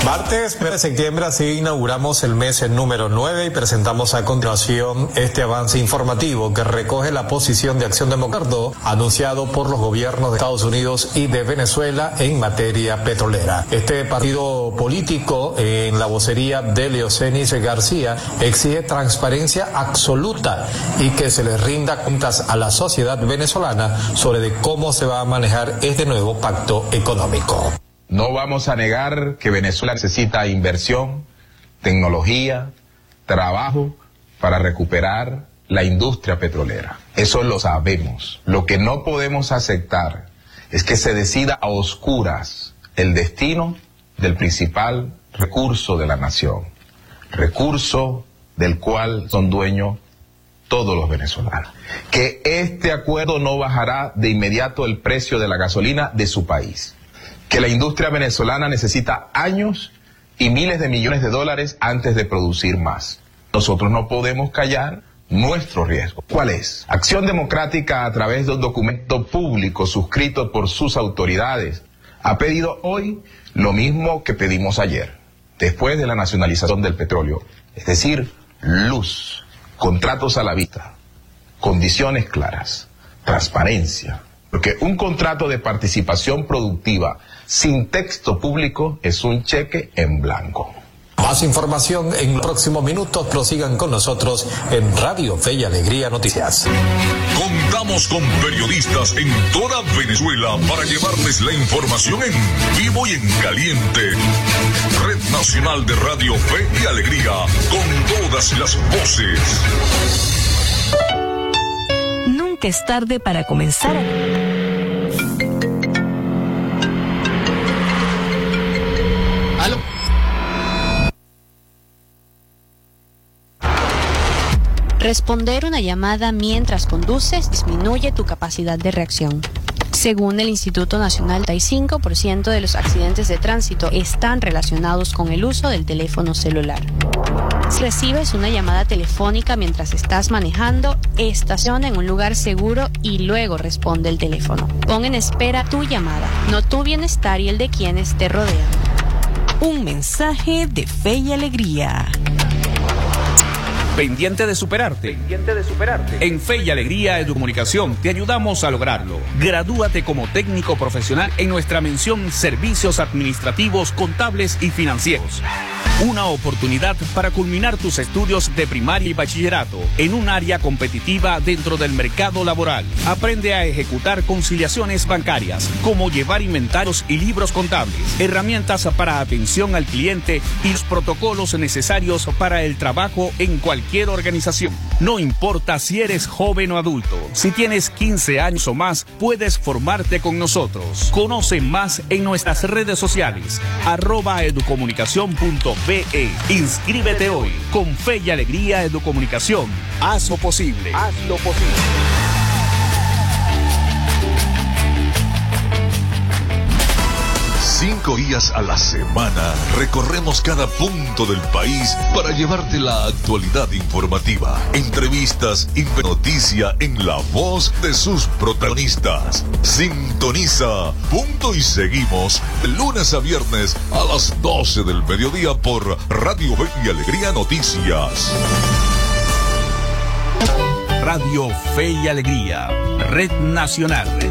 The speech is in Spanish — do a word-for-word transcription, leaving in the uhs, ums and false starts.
Martes nueve de septiembre, así inauguramos el mes número nueve y presentamos a continuación este avance informativo que recoge la posición de Acción Democrática anunciado por los gobiernos de Estados Unidos y de Venezuela en materia petrolera. Este partido político, en la vocería de Leocenis García, exige transparencia absoluta y que se les rinda cuentas a la sociedad venezolana sobre de cómo se va a manejar este nuevo pacto económico. No vamos a negar que Venezuela necesita inversión, tecnología, trabajo para recuperar la industria petrolera. Eso lo sabemos. Lo que no podemos aceptar es que se decida a oscuras el destino del principal recurso de la nación, recurso del cual son dueños todos los venezolanos. Que este acuerdo no bajará de inmediato el precio de la gasolina de su país. Que la industria venezolana necesita años y miles de millones de dólares antes de producir más. Nosotros no podemos callar nuestro riesgo. ¿Cuál es? Acción Democrática, a través de un documento público suscrito por sus autoridades, ha pedido hoy lo mismo que pedimos ayer, después de la nacionalización del petróleo. Es decir, luz, contratos a la vista, condiciones claras, transparencia. Porque un contrato de participación productiva sin texto público es un cheque en blanco. Más información en los próximos minutos. Prosigan con nosotros en Radio Fe y Alegría Noticias. Contamos con periodistas en toda Venezuela para llevarles la información en vivo y en caliente. Red Nacional de Radio Fe y Alegría, con todas las voces. Nunca es tarde para comenzar a... ¿Aló? Responder una llamada mientras conduces disminuye tu capacidad de reacción. Según el Instituto Nacional, treinta y cinco por ciento de los accidentes de tránsito están relacionados con el uso del teléfono celular. Si recibes una llamada telefónica mientras estás manejando, estaciona en un lugar seguro y luego responde el teléfono. Pon en espera tu llamada, no tu bienestar y el de quienes te rodean. Un mensaje de Fe y Alegría. Pendiente de superarte. Pendiente de superarte. En Fe y Alegría Educomunicación te ayudamos a lograrlo. Gradúate como técnico profesional en nuestra mención Servicios Administrativos, Contables y Financieros. Una oportunidad para culminar tus estudios de primaria y bachillerato en un área competitiva dentro del mercado laboral. Aprende a ejecutar conciliaciones bancarias, como llevar inventarios y libros contables, herramientas para atención al cliente y los protocolos necesarios para el trabajo en cualquier organización. No importa si eres joven o adulto, si tienes quince años o más, puedes formarte con nosotros. Conoce más en nuestras redes sociales, arroba educomunicación punto be. Inscríbete hoy. Con Fe y Alegría Educomunicación. Haz lo posible. Haz lo posible. Cinco días a la semana recorremos cada punto del país para llevarte la actualidad informativa, entrevistas y noticia en la voz de sus protagonistas. Sintoniza Punto y Seguimos de lunes a viernes a las doce del mediodía por Radio Fe y Alegría Noticias. Radio Fe y Alegría, Red Nacional.